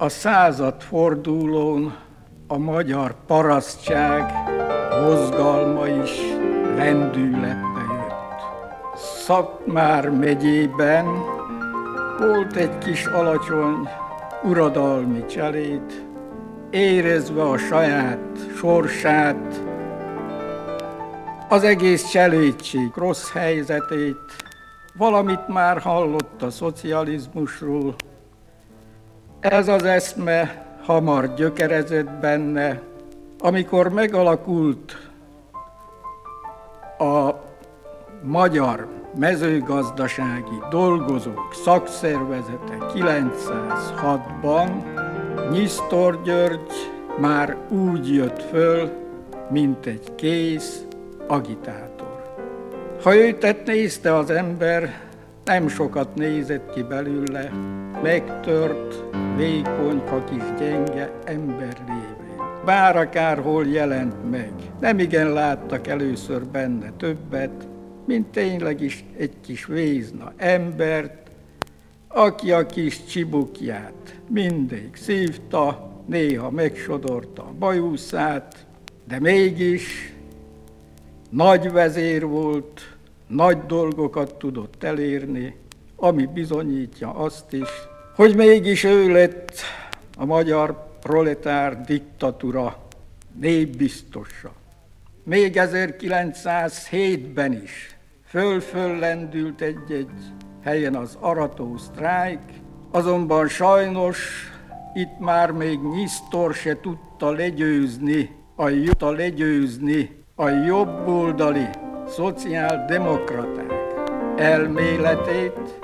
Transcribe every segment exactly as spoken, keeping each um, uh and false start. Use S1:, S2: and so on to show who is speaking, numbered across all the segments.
S1: A századfordulón a magyar parasztság mozgalma is lendületbe jött. Szatmár megyében volt egy kis alacsony uradalmi család, érezve a saját sorsát, az egész családség rossz helyzetét, valamit már hallott a szocializmusról. Ez az eszme hamar gyökerezett benne, amikor megalakult a Magyar Mezőgazdasági Dolgozók Szakszervezete kilencszázhatban, Nyisztor György már úgy jött föl, mint egy kész agitátor. Ha őt nézte az ember, nem sokat nézett ki belőle, megtört, vékonyka kis gyenge ember lévén. Bár akárhol jelent meg, nemigen láttak először benne többet, mint tényleg is egy kis vézna embert, aki a kis csibukját mindig szívta, néha megsodorta a bajuszát, de mégis nagy vezér volt, nagy dolgokat tudott elérni, ami bizonyítja azt is, hogy mégis ő lett a magyar proletár diktatúra népbiztosa. Még ezerkilencszázhétben is föl-föl lendült egy-egy helyen az arató sztrájk, azonban sajnos itt már még Nyisztor se tudta legyőzni a, tudta legyőzni a jobboldali szociáldemokraták elméletét,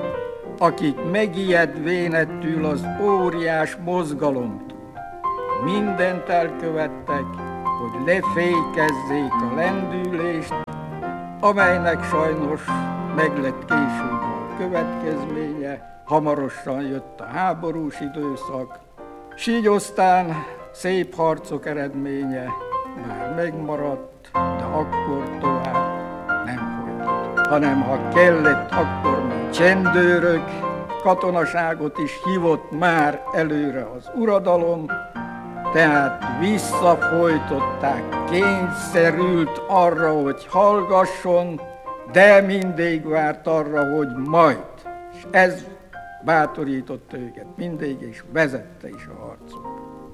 S1: akik megijedvénettül az óriás mozgalomtól mindent elkövettek, hogy lefékezzék a lendülést, amelynek sajnos meglett később a következménye, hamarosan jött a háborús időszak, s így aztán szép harcok eredménye már megmaradt, de akkor tovább nem folytatott, hanem ha kellett, akkor még csendőrök, katonaságot is hívott már előre az uradalom, tehát visszafolytották, kényszerült arra, hogy hallgasson, de mindig várt arra, hogy majd. És ez bátorította őket mindig, és vezette is a harcot.